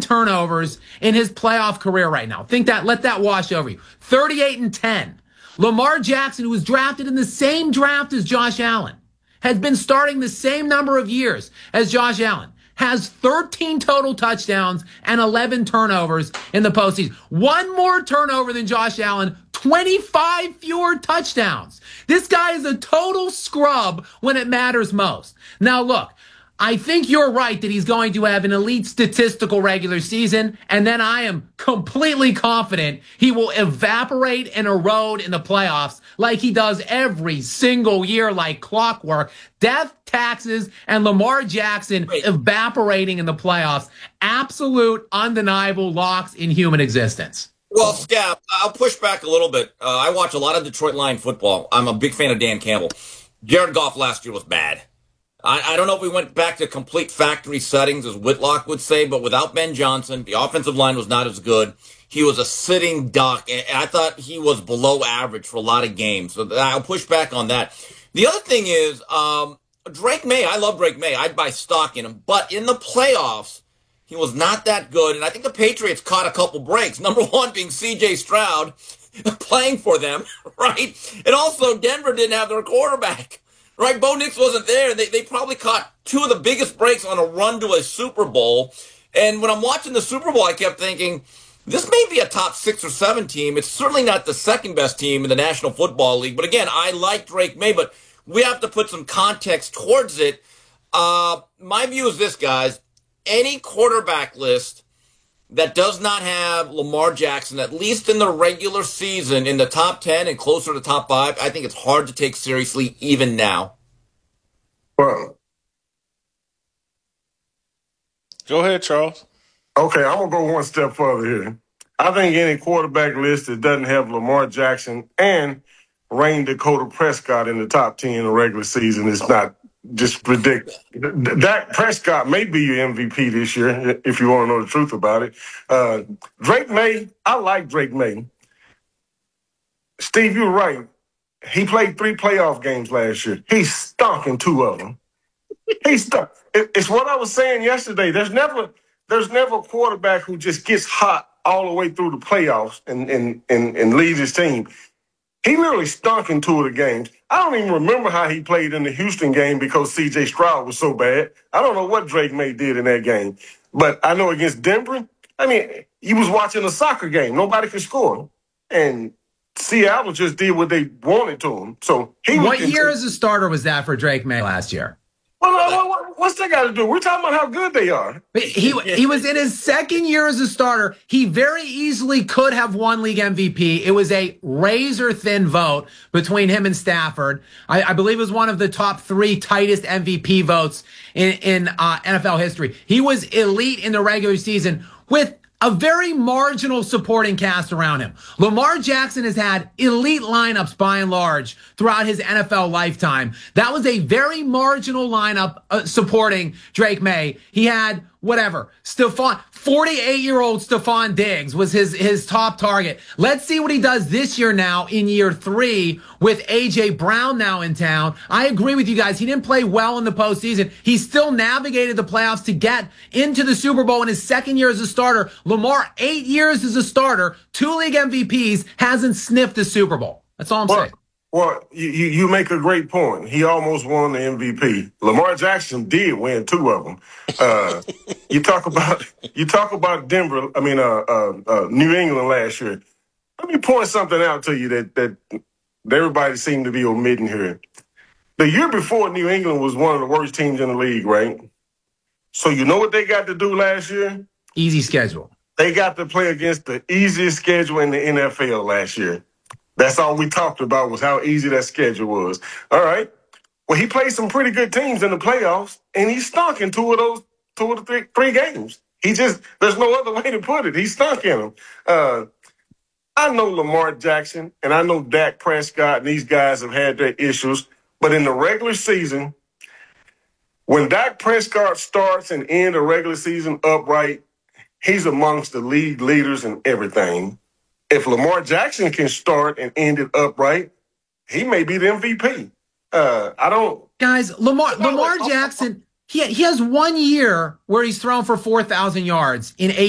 turnovers in his playoff career right now. Let that wash over you. 38-10. Lamar Jackson, who was drafted in the same draft as Josh Allen, has been starting the same number of years as Josh Allen, has 13 total touchdowns and 11 turnovers in the postseason. One more turnover than Josh Allen, 25 fewer touchdowns. This guy is a total scrub when it matters most. Now, look, I think you're right that he's going to have an elite statistical regular season, and then I am completely confident he will evaporate and erode in the playoffs like he does every single year like clockwork. Death, taxes, and Lamar Jackson evaporating in the playoffs. Absolute, undeniable locks in human existence. Well, Scap, I'll push back a little bit. I watch a lot of Detroit Lion football. I'm a big fan of Dan Campbell. Jared Goff last year was bad. I don't know if we went back to complete factory settings, as Whitlock would say, but without Ben Johnson, the offensive line was not as good. He was a sitting duck, and I thought he was below average for a lot of games. So I'll push back on that. The other thing is, Drake May, I love Drake May. I'd buy stock in him. But in the playoffs, he was not that good. And I think the Patriots caught a couple breaks. Number one being C.J. Stroud playing for them, right? And also, Denver didn't have their quarterback. Right, Bo Nix wasn't there. They probably caught two of the biggest breaks on a run to a Super Bowl. And when I'm watching the Super Bowl, I kept thinking, this may be a top 6 or 7 team. It's certainly not the second best team in the National Football League. But again, I like Drake May, but we have to put some context towards it. My view is this, guys. Any quarterback list that does not have Lamar Jackson, at least in the regular season, in the top 10 and closer to top 5, I think it's hard to take seriously even now. Well, go ahead, Charles. Okay, I'm going to go one step further here. I think any quarterback list that doesn't have Lamar Jackson and Rain Dakota Prescott in the top 10 in the regular season is not just ridiculous. Dak Prescott may be your MVP this year, if you want to know the truth about it. Drake May, I like Drake May. Steve, you're right. He played 3 playoff games last year. He stunk in 2 of them. He stunk. It's what I was saying yesterday. There's never a quarterback who just gets hot all the way through the playoffs and leads his team. He literally stunk in 2 of the games. I don't even remember how he played in the Houston game because C.J. Stroud was so bad. I don't know what Drake May did in that game. But I know against Denver, I mean, he was watching a soccer game. Nobody could score. And Seattle just did what they wanted to him. So what year as a starter was that for Drake May last year? Well, what's that got to do? We're talking about how good they are. He was in his second year as a starter. He very easily could have won league MVP. It was a razor-thin vote between him and Stafford. I believe it was one of the top 3 tightest MVP votes in NFL history. He was elite in the regular season with a very marginal supporting cast around him. Lamar Jackson has had elite lineups by and large throughout his NFL lifetime. That was a very marginal lineup supporting Drake May. He had 48-year-old Stephon Diggs was his top target. Let's see what he does this year now in year 3 with A.J. Brown now in town. I agree with you guys. He didn't play well in the postseason. He still navigated the playoffs to get into the Super Bowl in his second year as a starter. Lamar, 8 years as a starter, 2 league MVPs, hasn't sniffed the Super Bowl. That's all I'm saying. Well, you make a great point. He almost won the MVP. Lamar Jackson did win 2 of them. You talk about Denver. I mean, New England last year. Let me point something out to you that everybody seemed to be omitting here. The year before, New England was one of the worst teams in the league, right? So you know what they got to do last year? Easy schedule. They got to play against the easiest schedule in the NFL last year. That's all we talked about was how easy that schedule was. All right. Well, he played some pretty good teams in the playoffs, and he stunk in 2 of the 3 games. There's no other way to put it. He stunk in them. I know Lamar Jackson, and I know Dak Prescott, and these guys have had their issues. But in the regular season, when Dak Prescott starts and ends the regular season upright, he's amongst the league leaders in everything. If Lamar Jackson can start and end it upright, he may be the MVP. Guys, Lamar Jackson, he has 1 year where he's thrown for 4,000 yards in 8